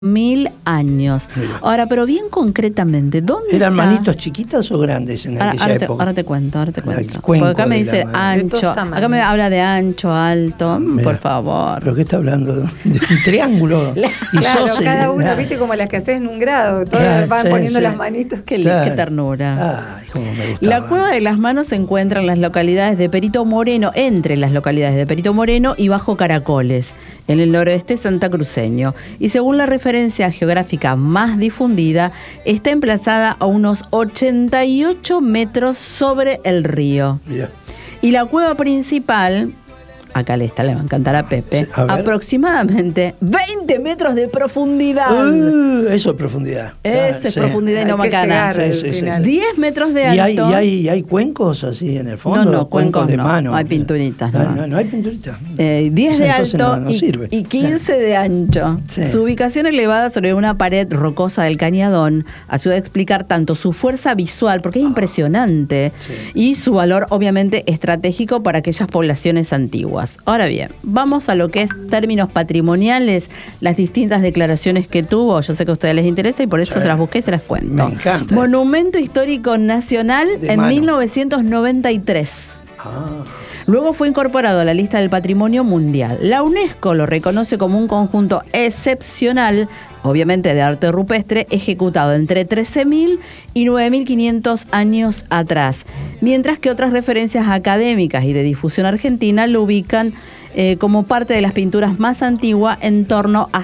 1000 años. Mira. Ahora, pero bien concretamente, ¿dónde ¿Eran está? manitos chiquitas o grandes en aquella época? Ahora te cuento. El Porque cuenco acá me de dice la mano. ancho, acá me habla de ancho, alto, Mira. por favor. ¿Pero qué está hablando? De un triángulo. Claro, isósceles. cada uno, viste, como las que haces en un grado, todos Claro, van sí, poniendo sí. las manitos. Qué ternura. Ay, cómo me gustaba. La Cueva de las Manos se encuentra en las localidades de Perito Moreno, entre las localidades de Perito Moreno y Bajo Caracoles, en el noroeste santacruceño. Y según la referencia geográfica más difundida, está emplazada a unos 88 metros sobre el río. Mirá. Y la cueva principal, acá le va a encantar a Pepe, Sí, a ver. aproximadamente 20 metros de profundidad. Eso es profundidad. Esa es Sí. profundidad y no Hay que macana. llegar al Sí, sí, sí. final. 10 metros de ¿Y alto. hay cuencos así en el fondo? No, cuencos de no. mano. Hay pinturitas, no. No hay pinturitas. 10 de Entonces alto no sirve. y 15 de ancho. Sí. Su ubicación elevada sobre una pared rocosa del cañadón ayuda a explicar tanto su fuerza visual, porque es impresionante, Sí. y su valor obviamente estratégico para aquellas poblaciones antiguas. Ahora bien, vamos a lo que es términos patrimoniales, las distintas declaraciones que tuvo. Yo sé que a ustedes les interesa y por eso Sí. se las busqué y se las cuento. Me encanta. Monumento Histórico Nacional De en mano. 1993. Ah, Luego fue incorporado a la lista del Patrimonio Mundial. La UNESCO lo reconoce como un conjunto excepcional, obviamente de arte rupestre, ejecutado entre 13.000 y 9.500 años atrás, mientras que otras referencias académicas y de difusión argentina lo ubican como parte de las pinturas más antiguas en torno a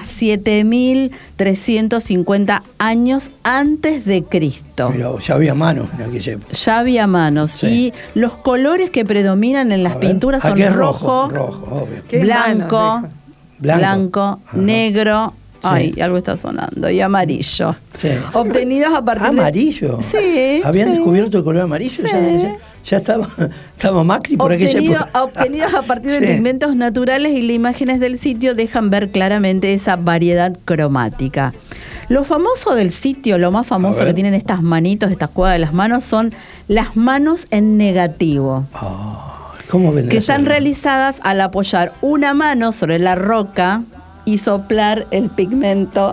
7.350 años antes de Cristo. mira, ya había manos en aquella época. Ya había manos. Sí. Y los colores que predominan en las A ver. pinturas son Aquí es rojo, rojo, obvio. ¿Qué blanco, manos, Blanco. Ajá. negro. Sí. Ay, algo está sonando. Y amarillo. Sí. Obtenidos a partir ¿Amarillo? de... Sí. ¿Habían sí. descubierto el color amarillo? Sí. Ya estaba Macri por aquella época. Obtenidos a partir de Sí. pigmentos naturales, y las imágenes del sitio dejan ver claramente esa variedad cromática. Lo famoso del sitio, lo más famoso ver. que tienen estas manitos, estas cuevas de las manos, son las manos en negativo, ¿Cómo vendrá que a están ser? realizadas al apoyar una mano sobre la roca y soplar el pigmento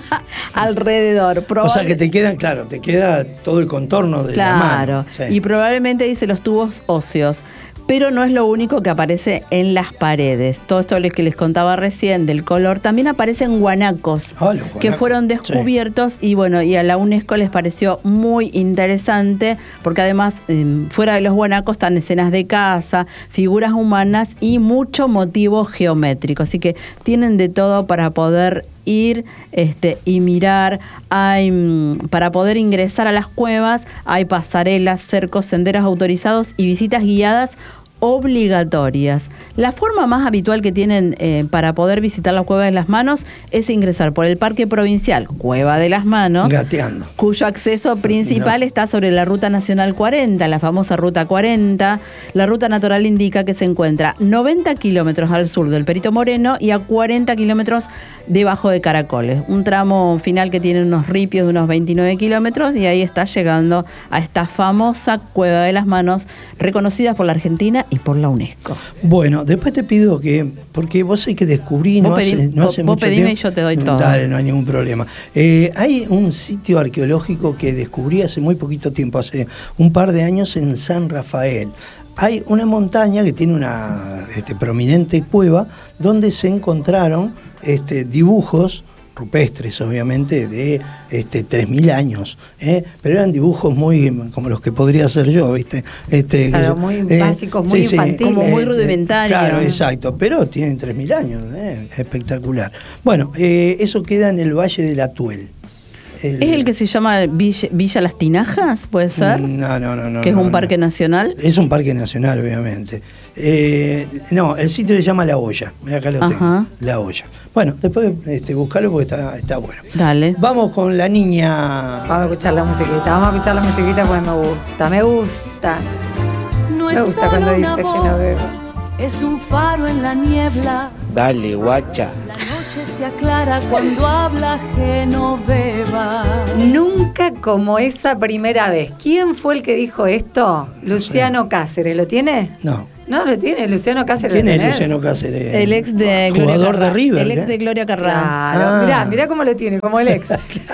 alrededor. O sea que te queda todo el contorno de la mano. Claro, Sí. y probablemente dice los tubos óseos, pero no es lo único que aparece en las paredes. Todo esto que les contaba recién del color, también aparecen guanacos, Ah, los que guanacos, fueron descubiertos, y bueno, y a la UNESCO les pareció muy interesante, porque además fuera de los guanacos están escenas de caza, figuras humanas y mucho motivo geométrico, así que tienen de todo para poder ir y mirar. Hay, para poder ingresar a las cuevas, hay pasarelas, cercos, senderos autorizados y visitas guiadas obligatorias. La forma más habitual que tienen para poder visitar la Cueva de las Manos es ingresar por el Parque Provincial Cueva de las Manos, Gateando. cuyo acceso principal está sobre la Ruta Nacional 40, la famosa Ruta 40. La ruta natural indica que se encuentra 90 kilómetros al sur del Perito Moreno y a 40 kilómetros debajo de Caracoles. Un tramo final que tiene unos ripios de unos 29 kilómetros, y ahí está llegando a esta famosa Cueva de las Manos, reconocida por la Argentina y por la UNESCO. Bueno, después te pido porque vos hay que descubrí, Vos no hace vos mucho pedime tiempo. y yo te doy todo. Dale, no hay ningún problema. Hay un sitio arqueológico que descubrí hace muy poquito tiempo, hace un par de años, en San Rafael. Hay una montaña que tiene una prominente cueva donde se encontraron dibujos rupestres, obviamente, de 3.000 años, pero eran dibujos muy como los que podría hacer yo, ¿viste? Claro, muy básicos, muy infantiles. Como muy rudimentarios. Claro, exacto, pero tienen 3.000 años, espectacular. Bueno, eso queda en el Valle del Atuel. ¿Es el que se llama Villa Las Tinajas, puede ser? No. ¿Que es un no. parque nacional? Es un parque nacional, obviamente. No, el sitio se llama La Olla. Mirá, acá lo Ajá. tengo. La Olla. Bueno, después buscalo porque está bueno. Dale. Vamos con la niña. Vamos a escuchar la musiquita porque me gusta. No Me es gusta cuando solo dice una que voz, no veo. es un faro en la niebla. Dale, guacha. La noche se aclara cuando habla Genoveva. Nunca como esa primera vez. ¿Quién fue el que dijo esto? Luciano Cáceres, ¿lo tiene? No. No, lo tiene, Luciano Cáceres. ¿Quién lo es tenés. Luciano Cáceres? El ex de jugador de River. El ex de Gloria Carrá. Claro, Ah. mirá cómo lo tiene, como el ex.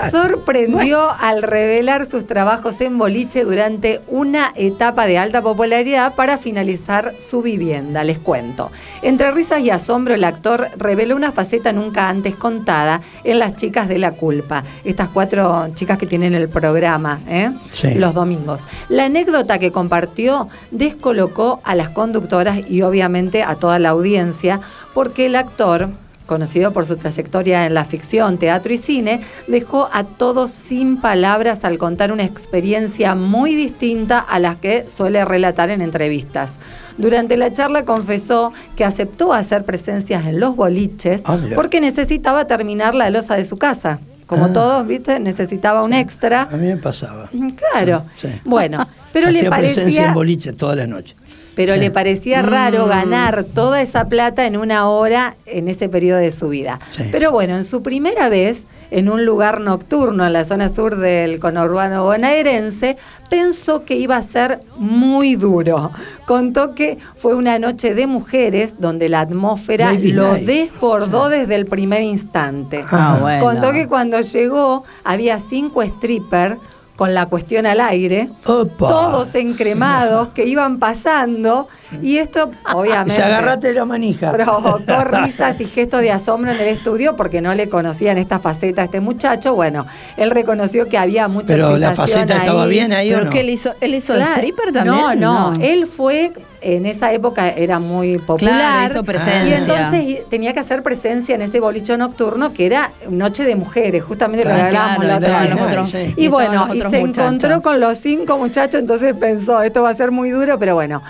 Sorprendió al revelar sus trabajos en boliche durante una etapa de alta popularidad para finalizar su vivienda, les cuento. Entre risas y asombro, el actor reveló una faceta nunca antes contada en Las Chicas de la Culpa. Estas 4 chicas que tienen el programa, Sí. los domingos. La anécdota que compartió descolocó a las conductoras y obviamente a toda la audiencia, porque el actor, conocido por su trayectoria en la ficción, teatro y cine, dejó a todos sin palabras al contar una experiencia muy distinta a las que suele relatar en entrevistas. Durante la charla confesó que aceptó hacer presencias en los boliches porque necesitaba terminar la loza de su casa. Como todos, ¿viste? Necesitaba un extra. A mí me pasaba. Claro. Sí. Bueno, pero hacía le presencia parecía... en boliche toda la noche. Pero Sí. le parecía raro ganar toda esa plata en una hora en ese periodo de su vida. Sí. Pero bueno, en su primera vez, en un lugar nocturno en la zona sur del conurbano bonaerense, pensó que iba a ser muy duro. Contó que fue una noche de mujeres donde la atmósfera Lady lo Night. desbordó desde el primer instante. Bueno. Contó que cuando llegó había 5 strippers con la cuestión al aire, Opa. todos encremados que iban pasando, y esto obviamente Se agarrate de la manija. provocó risas y gestos de asombro en el estudio porque no le conocían esta faceta a este muchacho. Bueno, él reconoció que había mucha Pero la excitación faceta estaba ahí. bien ahí o ¿Pero no. qué él hizo? ¿Él hizo Claro. stripper también? No, él fue, en esa época era muy popular. Claro, hizo presencia. Y entonces tenía que hacer presencia en ese bolicho nocturno que era Noche de Mujeres, justamente lo que hablábamos la otra vez. los otros. Sí. Y bueno, estaban y los otros se muchachos. encontró con los 5 muchachos, entonces pensó, esto va a ser muy duro, pero bueno,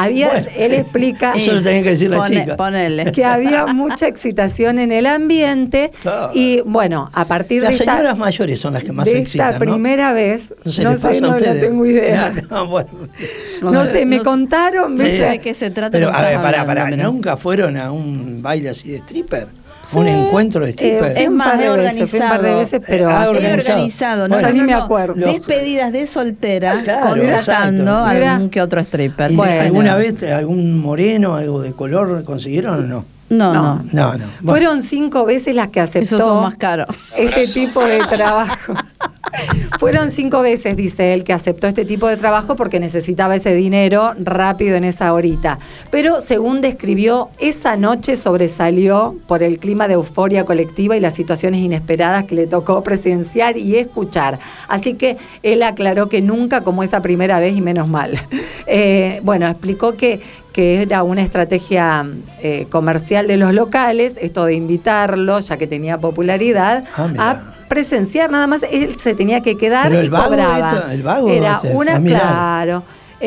él explica Eso lo tenía que decir la chica. Ponele. que había mucha excitación en el ambiente. Claro. Y bueno, a partir Las de esta, señoras mayores son las que más de se esta excitan, ¿no? primera vez, No se no les sé, pasa a no la ustedes. tengo idea. No, bueno. No sé, me contaron, No me sé sé- de qué se trata. Pero, lo que a ver, estás pará, hablando, pero- ¿nunca fueron a un baile así de stripper? ¿Un encuentro de stripper? es más, fui un par de organizado. veces, pero Ah, así- organizado, Bueno, ya ni me acuerdo. Despedidas de soltera, Claro, contratando exacto. a Mira. algún que otro stripper. ¿Y Bueno. alguna vez algún moreno, algo de color consiguieron o no? No. No. Bueno. Fueron 5 veces las que aceptó Esos son más caros. este tipo de trabajo. Fueron 5 veces, dice él, que aceptó este tipo de trabajo porque necesitaba ese dinero rápido en esa horita. Pero según describió, esa noche sobresalió por el clima de euforia colectiva y las situaciones inesperadas que le tocó presenciar y escuchar. Así que él aclaró que nunca como esa primera vez y menos mal. Bueno, explicó que era una estrategia comercial de los locales, esto de invitarlo, ya que tenía popularidad, mira. a presenciar nada más. Él se tenía que quedar Pero y el vago, cobraba. el vago, era fue una, mirar. claro,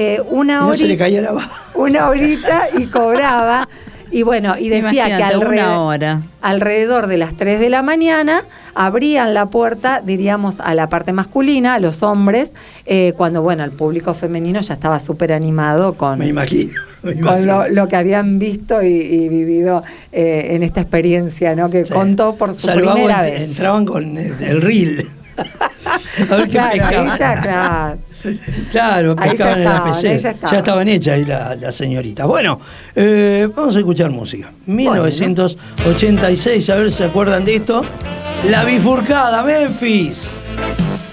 una No se le horita, caía la baba. una horita y cobraba. Y bueno, y decía Imagínate, que una hora. alrededor de las 3 de la mañana abrían la puerta, diríamos, a la parte masculina, a los hombres, cuando, bueno, el público femenino ya estaba súper animado con, Me imagino. con lo que habían visto y vivido en esta experiencia, ¿no? Que Sí. contó por su Salvamos, primera vez. entraban con el reel. A ver qué Claro, ahí pescaban. ya, claro. Claro, Ahí ya pescaban en la estaban, PC. ahí ya estaban. Ya estaban hechas ahí las señoritas. Bueno, vamos a escuchar música. 1986, a ver si se acuerdan de esto. La bifurcada, Memphis.